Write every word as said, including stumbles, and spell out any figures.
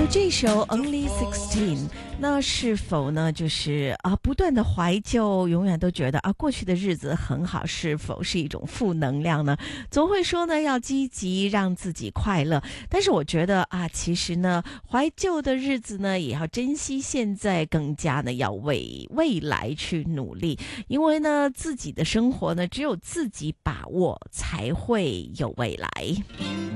这首 Only Sixteen， 那是否呢就是啊不断的怀旧，永远都觉得啊过去的日子很好，是否是一种负能量呢？总会说呢要积极让自己快乐，但是我觉得啊其实呢怀旧的日子呢也要珍惜现在，更加呢要为未来去努力，因为呢自己的生活呢只有自己把握才会有未来。